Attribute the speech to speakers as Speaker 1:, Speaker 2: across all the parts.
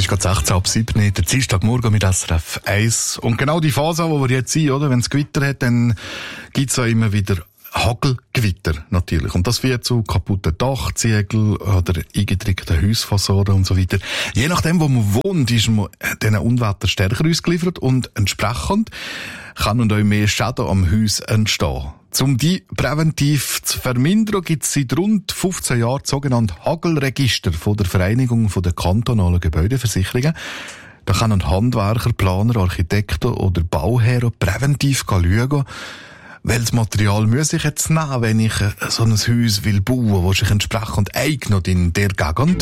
Speaker 1: geht 16:07, der Dienstagmorgen mit SRF 1. Und genau die Phase, wo wir jetzt sind, oder? Wenn es Gewitter hat, dann gibt's ja immer wieder Hagelgewitter, natürlich. Und das führt zu kaputten Dachziegeln oder eingedrückten Hausfassaden und so weiter. Je nachdem, wo man wohnt, ist man diesen Unwetter stärker ausgeliefert und entsprechend kann und auch mehr Schäden am Haus entstehen. Um die präventiv zu vermindern, gibt es seit rund 15 Jahren das sogenannte Hagelregister von der Vereinigung der kantonalen Gebäudeversicherungen. Da können Handwerker, Planer, Architekten oder Bauherren präventiv schauen, welches Material muss ich jetzt nehmen, wenn ich so ein Haus will bauen, das sich entsprechend eignet in der Gegend.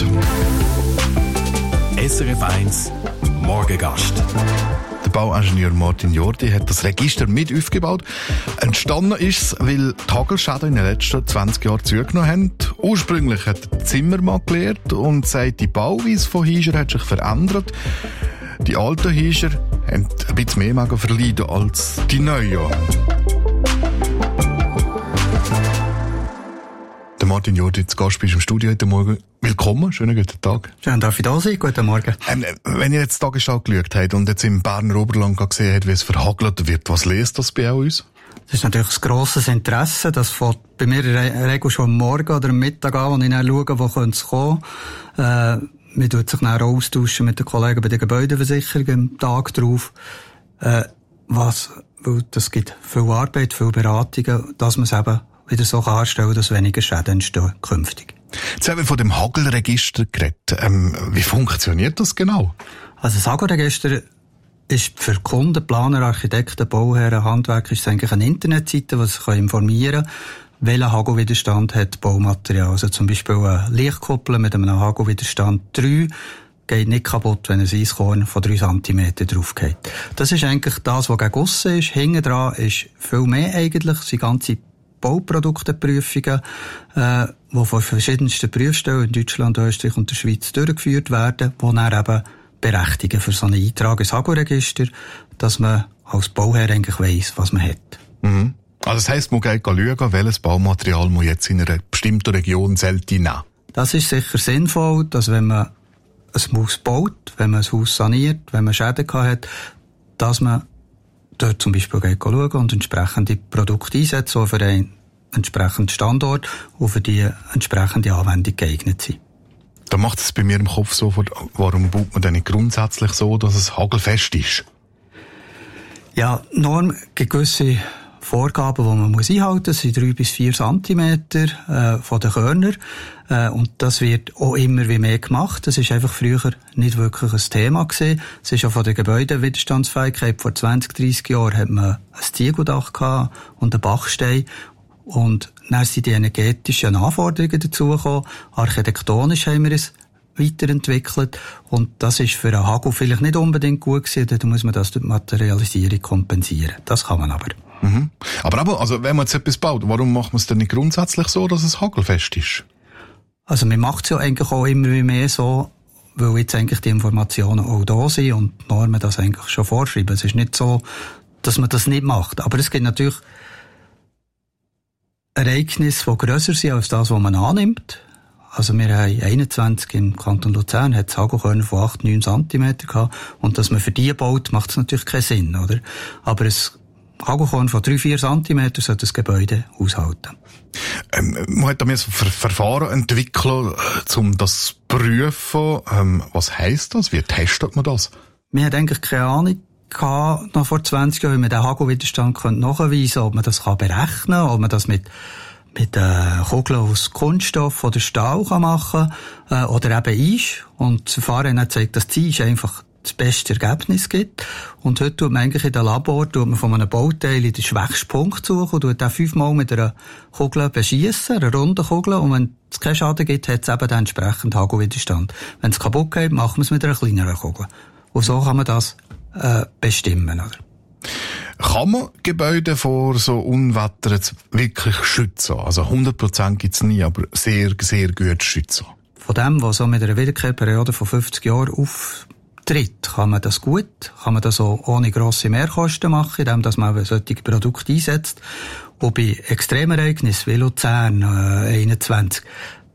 Speaker 2: SRF 1 Morgengast.
Speaker 1: Der Bauingenieur Martin Jordi hat das Register mit aufgebaut. Entstanden ist es, weil die Hagelschäden in den letzten 20 Jahren zugenommen haben. Ursprünglich hat der Zimmermann gelehrt und sagt, die Bauweise von Häusern hat sich verändert. Die alten Häuser haben ein bisschen mehr Magen verleiden als die neuen. Der Martin Jordi, zu Gast bist im Studio heute Morgen. Willkommen, schönen guten Tag.
Speaker 3: Schön, darf ich da sein? Guten Morgen.
Speaker 1: Wenn ihr jetzt die Tagesschau geschaut habt und jetzt im Berner Oberland gesehen habt, wie es verhagelt wird, was lest das bei uns?
Speaker 3: Das ist natürlich ein grosses Interesse. Das fängt bei mir in der Regel schon am Morgen oder am Mittag an, wenn ich dann schaue, wo könnte es kommen. Man tut sich dann auch austauschen mit den Kollegen bei der Gebäudeversicherung am Tag drauf. Weil das gibt viel Arbeit, viel Beratungen, dass man es eben wieder so anstellen kann, dass weniger Schäden entstehen künftig.
Speaker 1: Jetzt haben wir von dem Hagelregister geredet. Wie funktioniert das genau?
Speaker 3: Also das Hagelregister ist für Kunden, Planer, Architekten, Bauherren, Handwerker ist eigentlich eine Internetseite, die sich informieren kann, welchen Hagelwiderstand hat Baumaterial. Also zum Beispiel eine Lichtkuppel mit einem Hagelwiderstand 3 geht nicht kaputt, wenn ein Eiskorn von 3 cm drauf geht. Das ist eigentlich das, was gegen aussen ist. Hinten dran ist viel mehr eigentlich. Die ganze Bauprodukteprüfungen, die von verschiedensten Prüfstellen in Deutschland, Österreich und der Schweiz durchgeführt werden, die dann eben berechtigen für so einen Eintrag ins Hagelregister, dass man als Bauherr eigentlich weiss, was man hat.
Speaker 1: Mhm. Also das heisst, man geht schauen, welches Baumaterial man jetzt in einer bestimmten Region sollte nehmen. Das
Speaker 3: ist sicher sinnvoll, dass wenn man ein Haus baut, wenn man ein Haus saniert, wenn man Schäden hat, dass man dort zum Beispiel schauen und entsprechende Produkte einsetzen, die für einen entsprechenden Standort und für die entsprechende Anwendung geeignet sind.
Speaker 1: Da macht es bei mir im Kopf so, warum baut man denn nicht grundsätzlich so, dass es hagelfest ist?
Speaker 3: Ja, Norm gibt gewisse Vorgaben, die man einhalten muss. Das sind 3 bis 4 Zentimeter von den Körnern. Und das wird auch immer wie mehr gemacht. Das ist einfach früher nicht wirklich ein Thema gewesen. Es ist auch von der Gebäudewiderstandsfähigkeit. Vor 20, 30 Jahren hat man ein Ziegeldach gehabt und einen Bachstein. Und dann sind die energetischen Anforderungen dazugekommen. Architektonisch haben wir es weiterentwickelt. Und das ist für einen Hagel vielleicht nicht unbedingt gut gewesen. Dann muss man das durch die Materialisierung kompensieren. Das kann man aber.
Speaker 1: Mhm. Aber also, wenn man jetzt etwas baut, warum macht man es denn nicht grundsätzlich so, dass es hagelfest ist?
Speaker 3: Also, man macht es ja eigentlich auch immer mehr so, weil jetzt eigentlich die Informationen auch da sind und die Normen das eigentlich schon vorschreiben. Es ist nicht so, dass man das nicht macht. Aber es gibt natürlich Ereignisse, die grösser sind als das, was man annimmt. Also wir haben 21 im Kanton Luzern, hat es Hagelkörner von 8, 9 cm gehabt. Und dass man für die baut, macht es natürlich keinen Sinn, oder? Aber ein Hagelkorn von 3, 4 cm sollte das Gebäude aushalten.
Speaker 1: Man hat da mehr so Verfahren entwickelt, um das zu prüfen. Was heisst das? Wie testet man das?
Speaker 3: Wir hatten eigentlich keine Ahnung gehabt, noch vor 20 Jahren, wie man den Hagelwiderstand nachweisen könnte, ob man das berechnen kann, ob man das mit Kugeln aus Kunststoff oder Stahl machen kann, oder eben Eis. Und das Verfahren hat gezeigt, dass die Eis einfach das beste Ergebnis gibt. Und heute tut man eigentlich in den Labor, von einem Bauteil in den schwächsten Punkt suchen und tut den 5-mal mit einer Kugel beschiessen, einer runden Kugel. Und wenn es keinen Schaden gibt, hat es eben den entsprechenden Hagelwiderstand. Wenn es kaputt geht, machen wir es mit einer kleineren Kugel. Und so kann man das bestimmen, oder?
Speaker 1: Kann man Gebäude vor so Unwetter jetzt wirklich schützen? Also 100% gibt's nie, aber sehr, sehr gut schützen.
Speaker 3: Von dem, was so mit einer Wiederkehrperiode von 50 Jahren auftritt, kann man das gut, kann man das auch ohne grosse Mehrkosten machen, indem dass man solche Produkte einsetzt. Und bei Extremereignissen wie Luzern 21,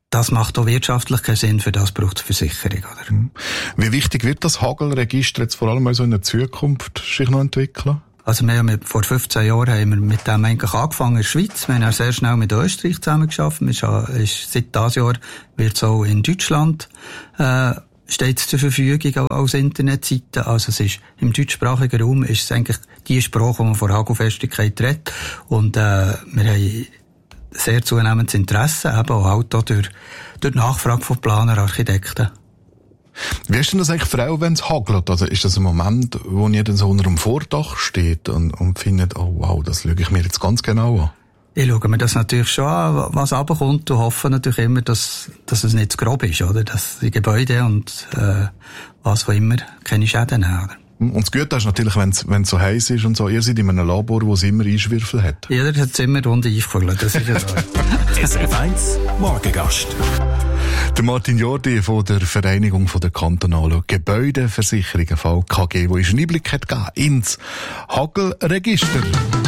Speaker 3: das macht auch wirtschaftlich keinen Sinn, für das braucht es Versicherung, oder?
Speaker 1: Wie wichtig wird das Hagelregister jetzt vor allem also in der Zukunft sich noch entwickeln?
Speaker 3: Also vor 15 Jahren haben wir mit dem eigentlich angefangen in der Schweiz. Wir haben auch sehr schnell mit Österreich zusammengearbeitet. Seit diesem Jahr wird es auch in Deutschland steht zur Verfügung als Internetseite. Also es ist im deutschsprachigen Raum ist es eigentlich die Sprache, die man von Hagelfestigkeit redet. Und wir haben sehr zunehmendes Interesse, eben auch halt durch die Nachfrage von Planer, Architekten.
Speaker 1: Wie ist denn das eigentlich Frau, wenn es hagelt? Also ist das ein Moment, wo ihr dann so unter dem Vordach steht und findet, oh wow, das schaue ich mir jetzt ganz genau an?
Speaker 3: Ich schaue mir das natürlich schon an, was runterkommt, und hoffe natürlich immer, dass es nicht zu grob ist, oder? Dass die Gebäude und was auch immer keine Schäden haben, oder?
Speaker 1: Und das Gute ist natürlich, wenn es so heiß ist und so, ihr seid in einem Labor, wo es immer Einschwürfel hat.
Speaker 3: Jeder hat es immer runter eingefüllt, das ist ja so.
Speaker 2: SRF 1 Morgengast.
Speaker 1: Der Martin Jordi von der Vereinigung der kantonalen Gebäudeversicherungen VKG, wo einen Einblick hat ins Hagelregister.